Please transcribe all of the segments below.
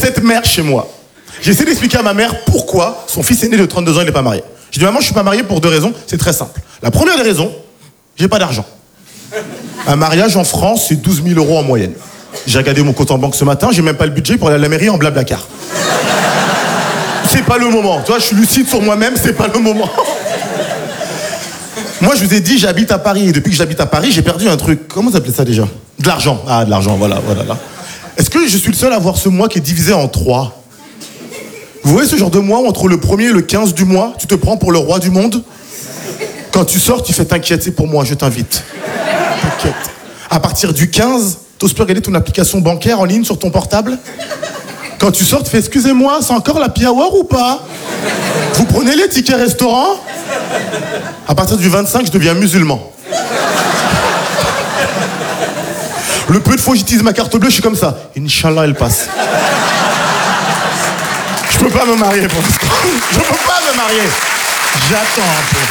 cette mère chez moi. J'ai essayé d'expliquer à ma mère pourquoi son fils aîné de 32 ans, il n'est pas marié. Je dis, maman, je suis pas marié pour 2 raisons. C'est très simple. La première des raisons, j'ai pas d'argent. Un mariage en France, c'est 12 000 € en moyenne. J'ai regardé mon compte en banque ce matin, j'ai même pas le budget pour aller à la mairie en Blablacar. C'est pas le moment. Tu vois, je suis lucide sur moi-même, c'est pas le moment. Moi, je vous ai dit, j'habite à Paris. Et depuis que j'habite à Paris, j'ai perdu un truc. Comment vous appelez ça déjà? De l'argent. Ah, de l'argent, voilà. Est-ce que je suis le seul à voir ce mois qui est divisé en 3? Vous voyez ce genre de mois où entre le 1er et le 15 du mois, tu te prends pour le roi du monde? Quand tu sors, tu fais t'inquiète, c'est pour moi, je t'invite. T'inquiète. À partir du 15, t'oses plus regarder ton application bancaire en ligne sur ton portable? Quand tu sors, tu fais excusez-moi, c'est encore la happy hour ou pas? Vous prenez les tickets restaurant? À partir du 25, je deviens musulman. Le peu de fois que j'utilise ma carte bleue, je suis comme ça. Inch'Allah, elle passe. Je peux pas me marier pour l'instant. Je peux pas me marier. J'attends un peu.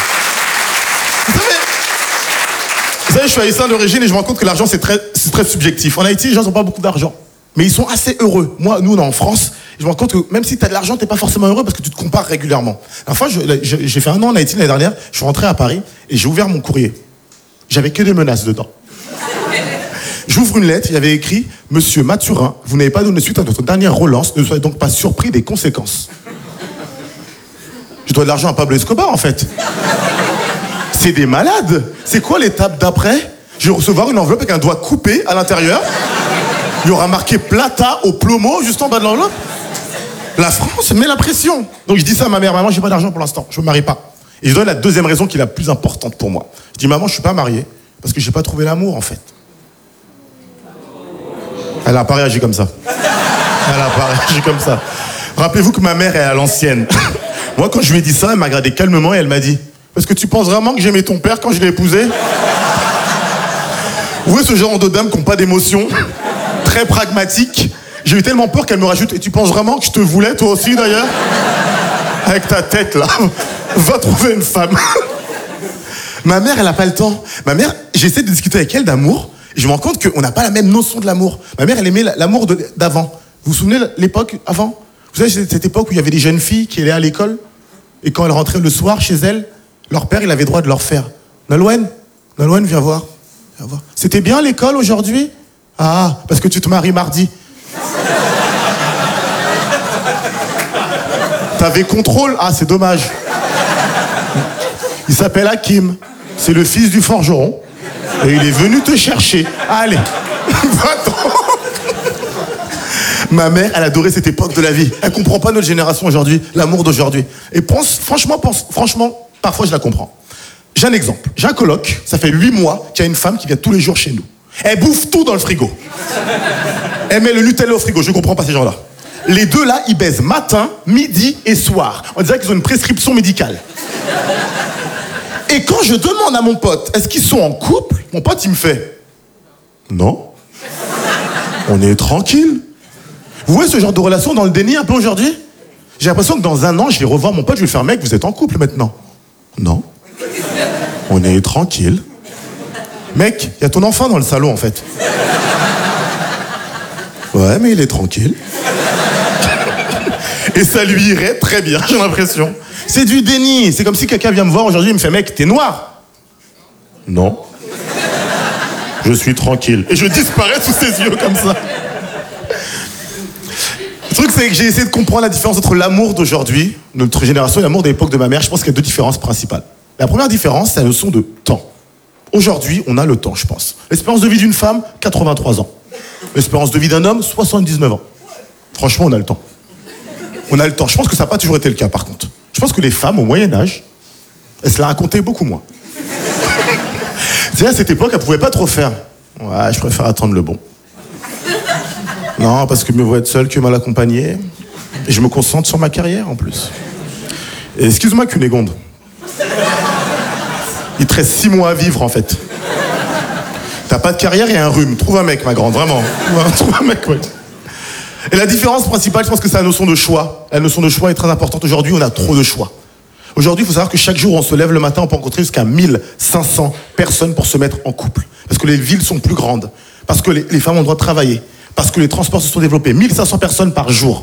Vous savez, je suis haïtien d'origine et je me rends compte que l'argent, c'est très subjectif. En Haïti, les gens n'ont pas beaucoup d'argent. Mais ils sont assez heureux. Moi, nous, on est en France. Je me rends compte que même si tu as de l'argent, tu n'es pas forcément heureux parce que tu te compares régulièrement. La fois, j'ai fait 1 an en Haïti l'année dernière. Je suis rentré à Paris et j'ai ouvert mon courrier. J'avais que des menaces dedans. J'ouvre une lettre, il y avait écrit « Monsieur Mathurin, vous n'avez pas donné suite à notre dernière relance, ne soyez donc pas surpris des conséquences. » Je dois de l'argent à Pablo Escobar, en fait. C'est des malades. C'est quoi l'étape d'après? Je vais recevoir une enveloppe avec un doigt coupé à l'intérieur. Il y aura marqué Plata au plomo juste en bas de l'enveloppe. La France met la pression. Donc je dis ça à ma mère, maman, j'ai pas d'argent pour l'instant, je me marie pas. Et je donne la deuxième raison qui est la plus importante pour moi. Je dis maman, je suis pas marié parce que j'ai pas trouvé l'amour en fait. Elle a pas réagi comme ça. Elle a pas réagi comme ça. Rappelez-vous que ma mère est à l'ancienne. Moi, quand je lui ai dit ça, elle m'a regardé calmement et elle m'a dit « Est-ce que tu penses vraiment que j'aimais ton père quand je l'ai épousé ?» Vous voyez ce genre de dames qui n'ont pas d'émotion, très pragmatique. J'ai eu tellement peur qu'elle me rajoute « Et tu penses vraiment que je te voulais, toi aussi, d'ailleurs ?» Avec ta tête, là. Va trouver une femme. Ma mère, elle n'a pas le temps. Ma mère, j'essaie de discuter avec elle d'amour. Et je me rends compte qu'on n'a pas la même notion de l'amour. Ma mère, elle aimait l'amour d'avant. Vous vous souvenez de l'époque avant? Vous savez, cette époque où il y avait des jeunes filles qui allaient à l'école et quand elles rentraient le soir chez elles, leur père, il avait le droit de leur faire « Nolwenn, viens voir. C'était bien l'école aujourd'hui? Ah, parce que tu te maries mardi. » T'avais contrôle? Ah, c'est dommage. Il s'appelle Hakim. C'est le fils du forgeron. Et il est venu te chercher. Allez, va-t'en. Ma mère, elle adorait cette époque de la vie. Elle comprend pas notre génération aujourd'hui, l'amour d'aujourd'hui. Et franchement, parfois je la comprends. J'ai un exemple. J'ai un coloc, ça fait 8 mois qu'il y a une femme qui vient tous les jours chez nous. Elle bouffe tout dans le frigo. Elle met le Nutella au frigo, je comprends pas ces gens-là. Les deux là, ils baisent matin, midi et soir. On dirait qu'ils ont une prescription médicale. Et quand je demande à mon pote, est-ce qu'ils sont en couple? Mon pote, il me fait non. On est tranquille. Vous voyez ce genre de relation dans le déni un peu aujourd'hui? J'ai l'impression que dans 1 an, je vais revoir mon pote, je vais lui faire mec, vous êtes en couple maintenant? Non. On est tranquille. Mec, il y a ton enfant dans le salon en fait. Ouais, mais il est tranquille. Et ça lui irait très bien, j'ai l'impression. C'est du déni. C'est comme si quelqu'un vient me voir aujourd'hui et me fait mec, t'es noir? Non. Je suis tranquille. Et je disparais sous ses yeux comme ça. Le truc, c'est que j'ai essayé de comprendre la différence entre l'amour d'aujourd'hui, notre génération, et l'amour de l'époque de ma mère. Je pense qu'il y a 2 différences principales. La première différence, c'est la notion de temps. Aujourd'hui, on a le temps, je pense. L'espérance de vie d'une femme, 83 ans. L'espérance de vie d'un homme, 79 ans. Franchement, on a le temps. On a le temps. Je pense que ça n'a pas toujours été le cas, par contre. Je pense que les femmes, au Moyen-Âge, elles se la racontaient beaucoup moins. C'est à cette époque, elles ne pouvaient pas trop faire. Ouais, je préfère attendre le bon. Non, parce que mieux vaut être seul que mal accompagné. Et je me concentre sur ma carrière, en plus. Et excuse-moi, Cunégonde. Il te reste 6 mois à vivre, en fait. T'as pas de carrière et un rhume. Trouve un mec, ma grande, vraiment. Trouve un mec, ouais. Et la différence principale, je pense que c'est la notion de choix. La notion de choix est très importante. Aujourd'hui, on a trop de choix. Aujourd'hui, il faut savoir que chaque jour, on se lève le matin, on peut rencontrer jusqu'à 1500 personnes pour se mettre en couple. Parce que les villes sont plus grandes. Parce que les femmes ont le droit de travailler. Parce que les transports se sont développés. 1500 personnes par jour.